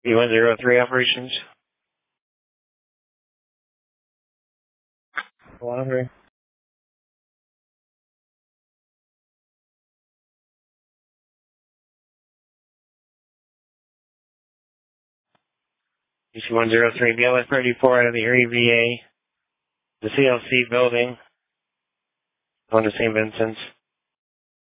B103 operations. Water. BC103, BLS 34 out of the Erie VA, the CLC building, on to St. Vincent's.